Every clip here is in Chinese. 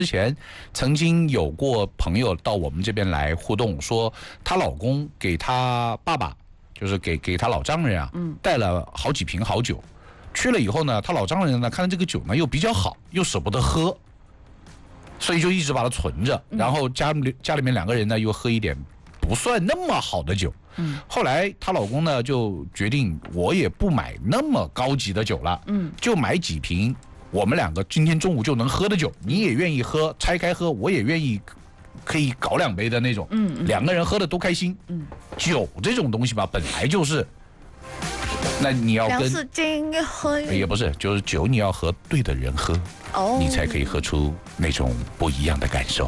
之前曾经有过朋友到我们这边来互动，说她老公给她爸爸，就是给她老丈人啊，带了好几瓶好酒，去了以后呢，她老丈人呢看到这个酒呢又比较好，又舍不得喝，所以就一直把它存着，然后家里面2个人呢又喝一点不算那么好的酒。后来她老公呢就决定，我也不买那么高级的酒了，就买几瓶我们2个今天中午就能喝的酒，你也愿意喝，拆开喝，我也愿意，可以搞2杯的那种，2个人喝的都开心。酒这种东西吧，本来就是，那你要跟也不是，就是酒你要和对的人喝，你才可以喝出那种不一样的感受。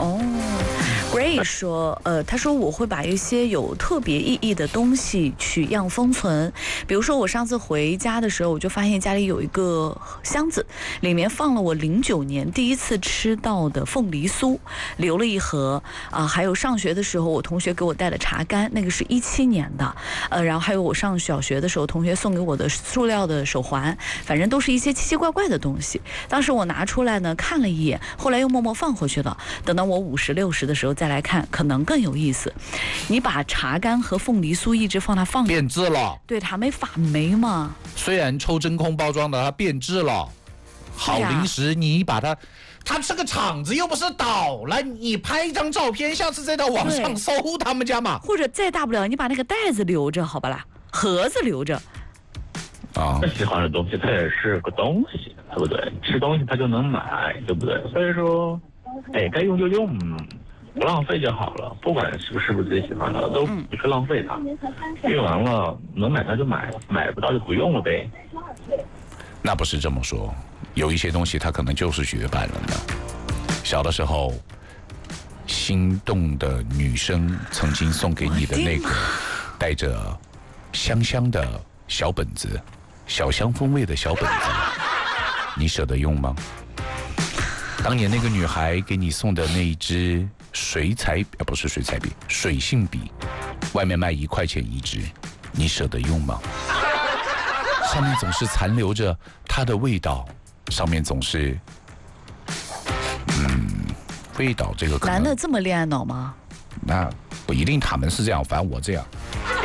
Gray 说，他说我会把一些有特别意义的东西取样封存，比如说我上次回家的时候，我就发现家里有一个箱子，里面放了我09年第一次吃到的凤梨酥，留了一盒啊，还有上学的时候我同学给我带的茶干，那个是17年的，然后还有我上小学的时候同学送给我的塑料的手环，反正都是一些奇奇怪怪的东西。当时我拿出来呢看了一眼，后来又默默放回去了。等到我50、60的时候再来看，可能更有意思。你把茶干和凤梨酥一直放它放变质了， 对，它没发霉嘛。 虽然抽真空包装的，它变质了。好零食，你把它这个厂子又不是倒了，你拍一张照片，下次再到网上搜他们家嘛。 或者再大不了，你把那个袋子留着，好吧啦，盒子留着。 喜欢的东西它也是个东西，对不对？吃东西它就能买，对不对？所以说，该用就用，不浪费就好了。不管是不是自己喜欢的，都不去浪费它。用完了能买它就买，买不到就不用了呗。 那不是这么说，有一些东西它可能就是绝版了呢。小的时候，心动的女生曾经送给你的那个带着香香的小本子，小香风味的小本子，你舍得用吗？当年那个女孩给你送的那一支不是水彩笔，水性笔，外面卖1块钱一支，你舍得用吗？上面总是残留着它的味道，上面总是味道这个可能。 男的这么恋爱脑吗？ 那不一定，他们是这样，反正我这样。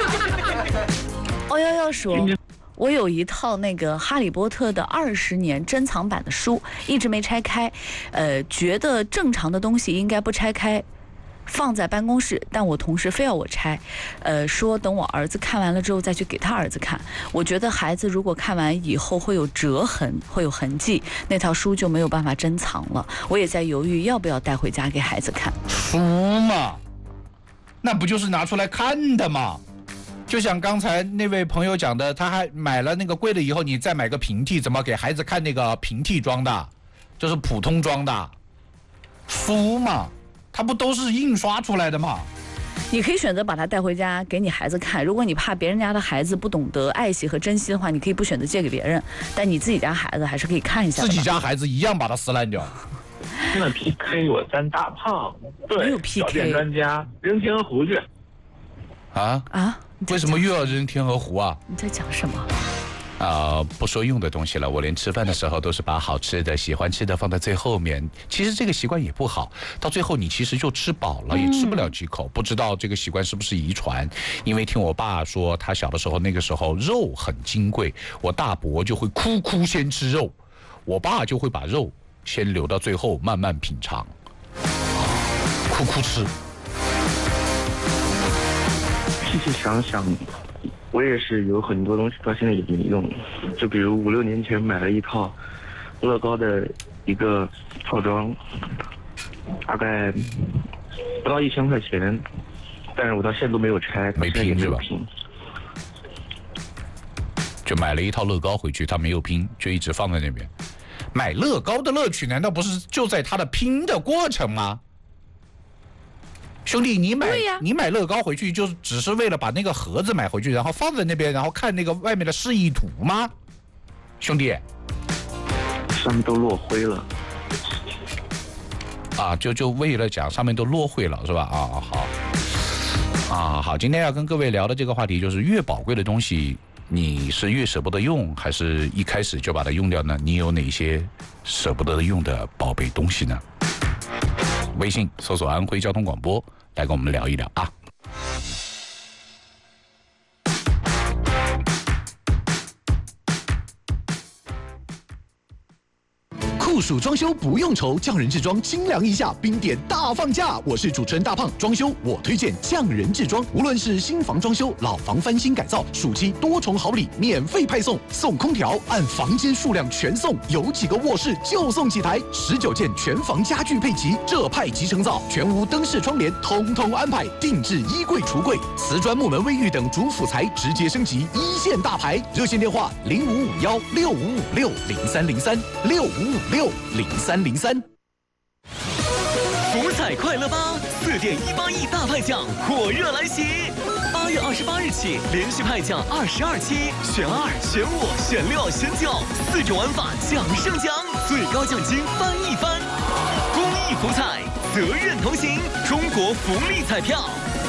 要说，我有一套那个哈利波特的20年珍藏版的书，一直没拆开，觉得正常的东西应该不拆开，放在办公室，但我同事非要我拆，说等我儿子看完了之后再去给他儿子看。我觉得孩子如果看完以后会有折痕，会有痕迹，那套书就没有办法珍藏了。我也在犹豫要不要带回家给孩子看。 书嘛，那不就是拿出来看的吗？就像刚才那位朋友讲的，他还买了那个贵了以后，你再买个平替，怎么给孩子看那个平替装的，就是普通装的书嘛，它不都是印刷出来的吗？ 你可以选择把它带回家给你孩子看，如果你怕别人家的孩子不懂得爱惜和珍惜的话，你可以不选择借给别人，但你自己家孩子还是可以看一下的。 自己家孩子一样把它撕烂掉。 那 PK 我3大胖，对， 没有 PK 小店专家扔天鹅湖去。 为什么又要扔天鹅湖啊？ 你在讲什么？ 不说用的东西了，我连吃饭的时候都是把好吃的、喜欢吃的放在最后面。其实这个习惯也不好，到最后你其实就吃饱了，也吃不了几口。不知道这个习惯是不是遗传？因为听我爸说，他小的时候那个时候肉很金贵，我大伯就会哭先吃肉，我爸就会把肉先留到最后慢慢品尝，哭吃。 细细想想，我也是有很多东西到现在也没用，就比如5、6年前买了一套乐高的一个套装，大概不到1000块钱，但是我到现在都没有拆， 没拼是吧？就买了一套乐高回去，他没有拼，就一直放在那边。买乐高的乐趣难道不是就在它的拼的过程吗？兄弟，你买乐高回去，就只是为了把那个盒子买回去，然后放在那边，然后看那个外面的示意图吗？兄弟， 上面都落灰了。 就为了讲上面都落灰了是吧？好，今天要跟各位聊的这个话题就是越宝贵的东西，你是越舍不得用，还是一开始就把它用掉呢？你有哪些舍不得用的宝贝东西呢？ 微信搜索安徽交通广播来跟我们聊一聊啊。 酷暑装修不用愁，匠人制装精良一下，冰点大放价。我是主持人大胖，装修我推荐匠人制装。无论是新房装修、老房翻新改造，暑期多重好礼免费派送，送空调，按房间数量全送，有几个卧室就送几台，19件全房家具配齐，这派即成造，全屋灯饰窗帘统统安排，定制衣柜、橱柜、瓷砖、木门、卫浴等主辅材直接升级一线大牌。热线电话05516556030365560303。 福彩快乐吧！4.18亿大派奖火热来袭！8月28日起，连续派奖22期，选2、选5、选6、选9，4种玩法奖胜奖，最高奖金翻一番。公益福彩，责任同行，中国福利彩票。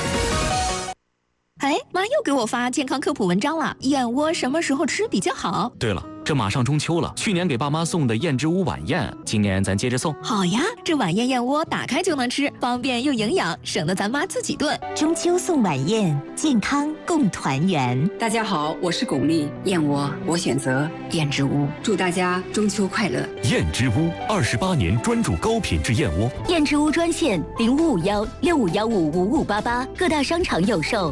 哎，妈又给我发健康科普文章了，燕窝什么时候吃比较好？ 对了，这马上中秋了，去年给爸妈送的燕之屋晚宴，今年咱接着送。 好呀，这晚宴燕窝打开就能吃，方便又营养，省得咱妈自己炖。 中秋送晚宴，健康共团圆。 大家好，我是巩俐，燕窝我选择燕之屋，祝大家中秋快乐。 燕之屋28年专注高品质燕窝。 燕之屋专线0551655588，各大商场有售。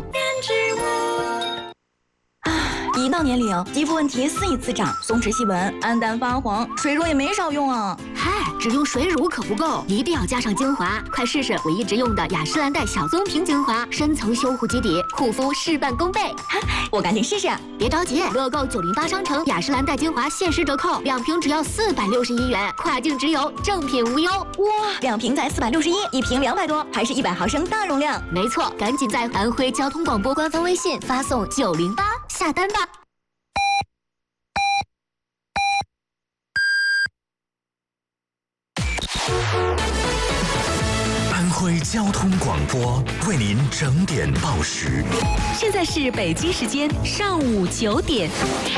一到年龄，肌肤问题肆意滋长，松弛细纹、暗淡发黄，水乳也没少用啊。 嗨，只用水乳可不够，一定要加上精华。快试试我一直用的雅诗兰黛小棕瓶精华，深层修护基底，护肤事半功倍。 我赶紧试试。 别着急，乐购908商城雅诗兰黛精华限时折扣，2瓶只要461元，跨境直邮，正品无忧。 哇，2瓶才461，一瓶200多，还是100毫升大容量。 没错，赶紧在安徽交通广播官方微信发送908下单吧。 安徽交通广播为您整点报时。 现在是北京时间上午9点。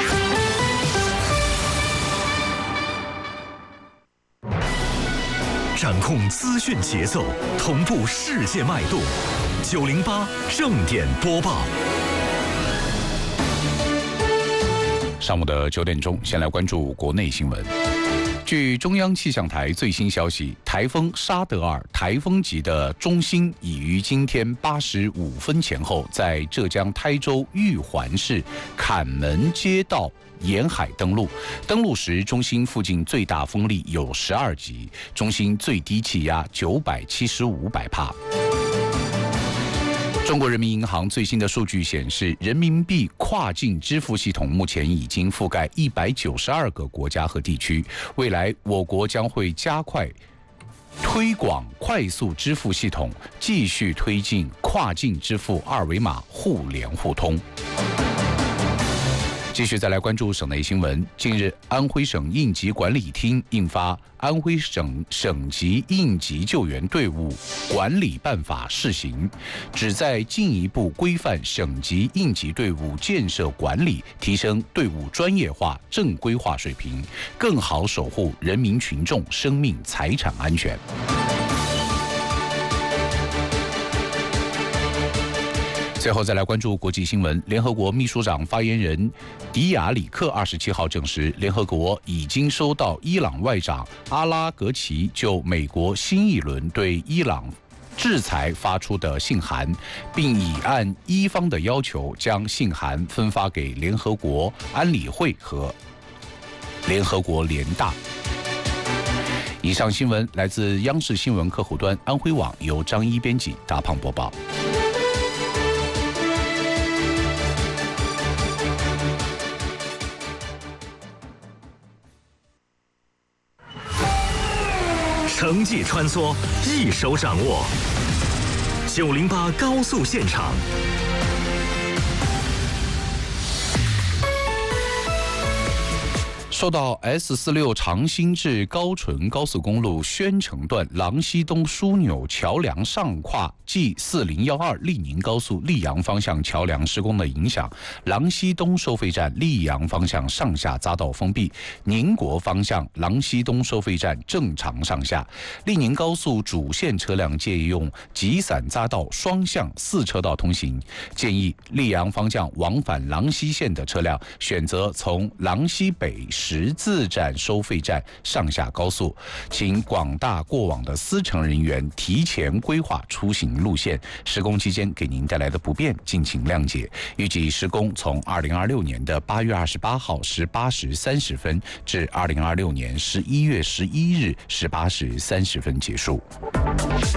掌控资讯节奏，同步世界脉动。908正点播报。 上午的9点钟，先来关注国内新闻。据中央气象台最新消息，台风沙德尔台风级的中心已于今天8时5分前后，在浙江台州玉环市坎门街道沿海登陆。登陆时，中心附近最大风力有12级，中心最低气压975百帕。中国人民银行最新的数据显示，人民币跨境支付系统目前已经覆盖192个国家和地区。未来，我国将会加快推广快速支付系统，继续推进跨境支付二维码互联互通。继续再来关注省内新闻。近日，安徽省应急管理厅印发《安徽省省级应急救援队伍管理办法》试行，旨在进一步规范省级应急队伍建设管理，提升队伍专业化、正规化水平，更好守护人民群众生命财产安全。最后再来关注国际新闻。联合国秘书长发言人迪亚里克27号证实，联合国已经收到伊朗外长阿拉格齐就美国新一轮对伊朗制裁发出的信函，并已按伊方的要求将信函分发给联合国安理会和联合国联大。以上新闻来自央视新闻客户端安徽网，由张一编辑，大胖播报。 城际穿梭，一手掌握。908高速现场。 受到 S46长兴至高淳高速公路宣城段郎溪东枢纽桥梁上跨G4012利宁高速溧阳方向桥梁施工的影响，郎溪东收费站溧阳方向上下匝道封闭，宁国方向郎溪东收费站正常上下。利宁高速主线车辆借用急散匝道双向4车道通行，建议溧阳方向往返郎溪线的车辆选择从郎溪北十字站收费站上下高速，请广大过往的司乘人员提前规划出行路线，施工期间给您带来的不便敬请谅解。预计施工从2026年的8月28号18时30分至2026年11月11日18时30分结束。